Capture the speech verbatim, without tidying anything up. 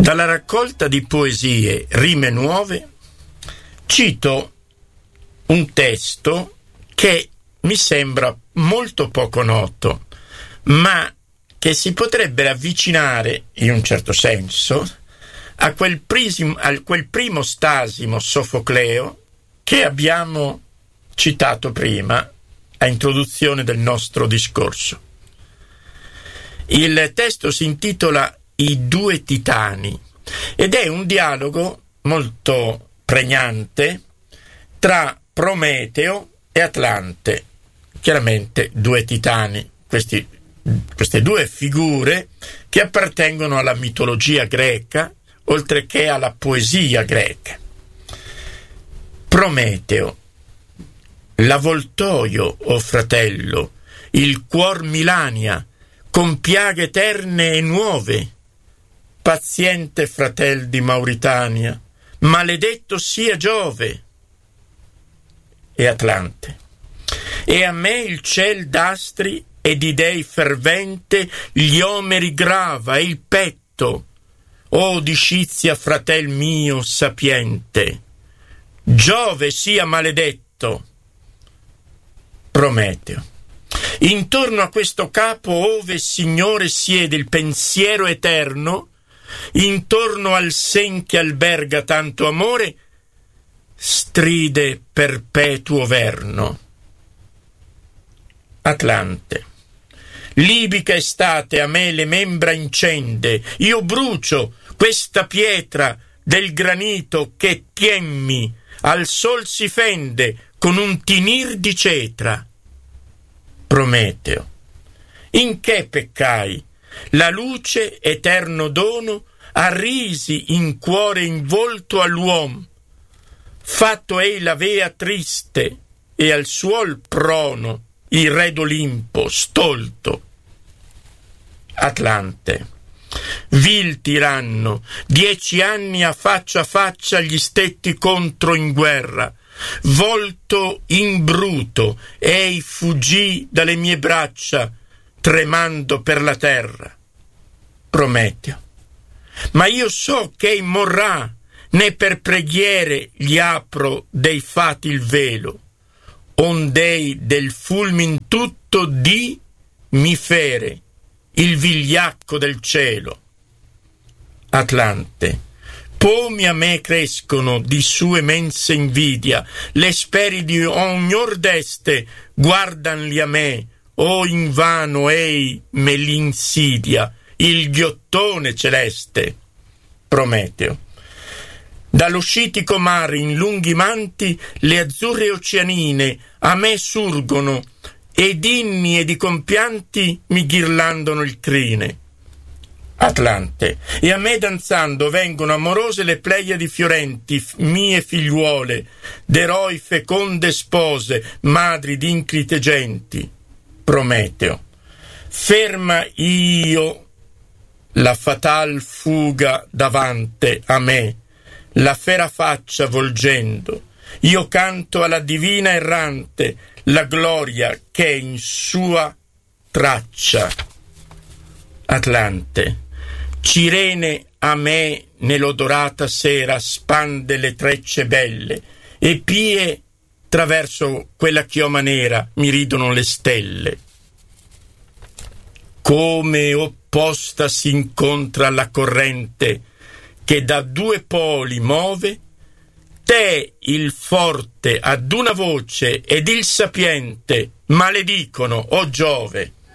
Dalla raccolta di poesie Rime Nuove cito un testo che mi sembra molto poco noto, ma che si potrebbe avvicinare, in un certo senso, a quel, prisim, a quel primo stasimo sofocleo che abbiamo citato prima a introduzione del nostro discorso. Il testo si intitola I due titani ed è un dialogo molto pregnante tra Prometeo e Atlante, chiaramente due titani, questi, queste due figure che appartengono alla mitologia greca oltre che alla poesia greca. Prometeo: l'avvoltoio, o fratello, il cuor milania, con piaghe eterne e nuove, paziente fratel di Mauritania, maledetto sia Giove. E Atlante: e a me il ciel d'astri e di dei fervente gli omeri grava e il petto, o di Scizia fratel mio sapiente, Giove sia maledetto. Prometeo: intorno a questo capo ove Signore siede il pensiero eterno, intorno al sen che alberga tanto amore, stride perpetuo verno. Atlante: libica estate a me le membra incende, io brucio questa pietra del granito che tiemmi al sol si fende con un tinir di cetra. Prometeo: in che peccai? La luce, eterno dono, arrisi in cuore involto all'uom, fatto ei la vea triste, e al suol prono il re d'Olimpo stolto. Atlante: vil tiranno, dieci anni a faccia a faccia gli stetti contro in guerra, volto in bruto, ei fuggì dalle mie braccia, tremando per la terra. Prometeo: ma io so che ei morrà, né per preghiere gli apro dei fati il velo, ond'ei del fulmin tutto di mi fere il vigliacco del cielo. Atlante: pomi a me crescono di sue mense invidia, le speri di ognor deste guardanli a me, o invano ei me l'insidia, il ghiottone celeste. Prometeo: dallo scitico mare in lunghi manti le azzurre oceanine a me surgono, ed inni e di compianti mi ghirlandano il crine. Atlante: e a me danzando vengono amorose le pleiadi fiorenti, mie figliuole, d'eroi feconde spose, madri d'inclite genti. Prometeo: ferma io la fatal fuga davante a me, la fera faccia volgendo, io canto alla divina errante la gloria che è in sua traccia. Atlante: Cirene a me nell'odorata sera spande le trecce belle, e pie traverso quella chioma nera mi ridono le stelle. Come opposta si incontra la corrente che da due poli move, te il forte ad una voce ed il sapiente maledicono, o Giove.